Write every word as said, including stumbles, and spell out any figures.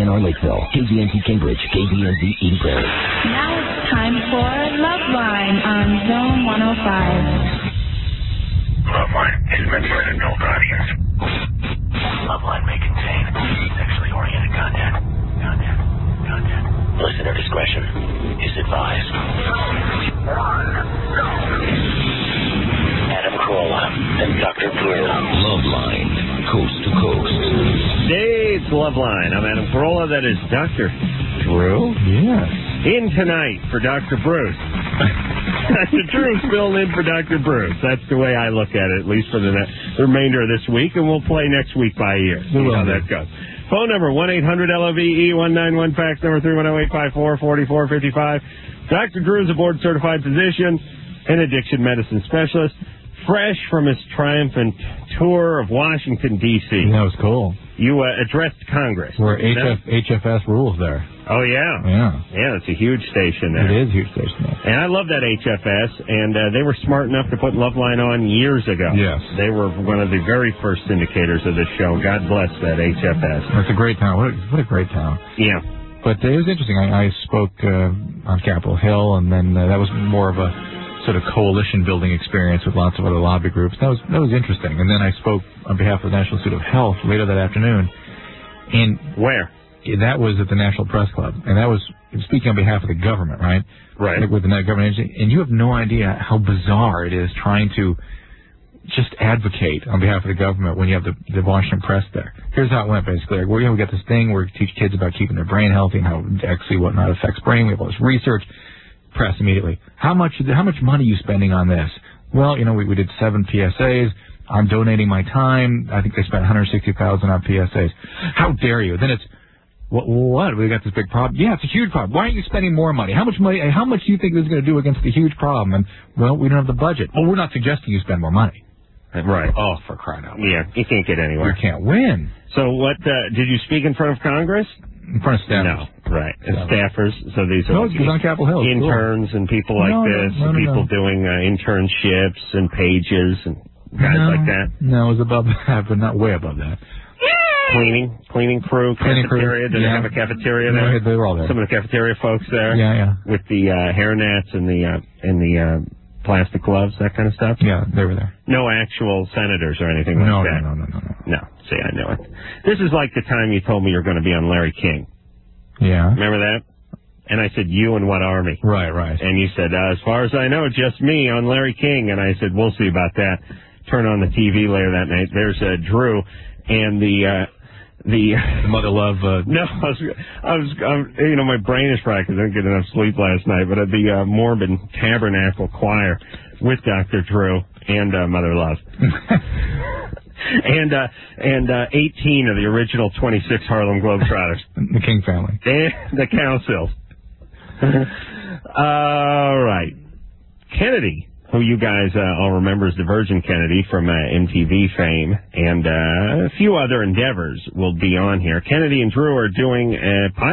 N R Lakeville, K B N Z Cambridge, K B N Z Eden Prairie. Now it's time for Loveline on Zone one oh five. Loveline is meant for an adult audience. Loveline may contain sexually oriented content. Content. Content. Listener discretion is advised. Adam Carolla and Doctor Drew. Loveline, coast to coast. Hey, it's Loveline. I'm Adam Carolla. That is Doctor Drew. Yeah. In tonight for Doctor Bruce. Doctor Drew's filling in for Doctor Bruce. That's the way I look at it, at least for the, ne- the remainder of this week, and we'll play next week by ear. See how that goes. Phone number, one eight hundred L O V E one nine one, fax number three one zero eight five four, four four five five. Doctor Drew is a board-certified physician and addiction medicine specialist, fresh from his triumphant tour of Washington, D C That was cool. You uh, addressed Congress. Where H F, H F S rules there. Oh, yeah. Yeah. Yeah, it's a huge station there. It is a huge station there. And I love that H F S, and uh, they were smart enough to put Loveline on years ago. Yes. They were one of the very first indicators of this show. God bless that H F S. That's a great town. What a, what a great town. Yeah. But it was interesting. I, I spoke uh, on Capitol Hill, and then uh, that was more of a sort of coalition-building experience with lots of other lobby groups. That was that was interesting. And then I spoke on behalf of the National Institute of Health later that afternoon. And where? That was at the National Press Club. And that was speaking on behalf of the government, right? Right. Like with the government agency. And you have no idea how bizarre it is trying to just advocate on behalf of the government when you have the, the Washington Press there. Here's how it went, basically. Like, we're, you know, we got this thing where we teach kids about keeping their brain healthy and how actually whatnot affects brain. We have all this research. Press immediately. How much how much money are you spending on this? Well, you know, we, we did seven P S As. I'm donating my time. I think they spent one hundred sixty thousand dollars on P S As. How dare you? Then it's, what, what? We got this big problem. Yeah, it's a huge problem. Why aren't you spending more money? How much money? How much do you think this is going to do against the huge problem? And, well, we don't have the budget. Well, we're not suggesting you spend more money. Right. Oh, for crying out loud. Yeah, you can't get anywhere. You can't win. So what, uh, did you speak in front of Congress? In front of staffers. No, right. And staffers, so these are no, it's on Capitol Hill. interns cool. and people like no, this, no, no, and people no. doing uh, internships and pages and guys no, like that. No, it was above that, but not way above that. Cleaning, cleaning crew, cleaning cafeteria. crew, Did yeah. they have a cafeteria no, there? They were all there. Some of the cafeteria folks there. Yeah, yeah. With the uh, hairnets and the uh, and the uh, plastic gloves, that kind of stuff. Yeah, they were there. No actual senators or anything like no, that. No, no, no, no, no. No. See, I knew it. This is like the time you told me you're going to be on Larry King. Yeah. Remember that? And I said, you and what army? Right, right. And you said, uh, as far as I know, just me on Larry King. And I said, we'll see about that. Turn on the T V later that night. There's uh, Drew and the... Uh, the, the Mother Love... Uh, no, I was, I was um, you know, my brain is fried because I didn't get enough sleep last night. But uh, the uh, Morbid Tabernacle Choir with Doctor Drew and uh, Mother Love. And uh, and uh, eighteen of the original twenty-six Harlem Globetrotters. The King family. And the council. All right. Kennedy, who you guys uh, all remember as the Virgin Kennedy from uh, M T V fame, and uh, a few other endeavors will be on here. Kennedy and Drew are doing a pilot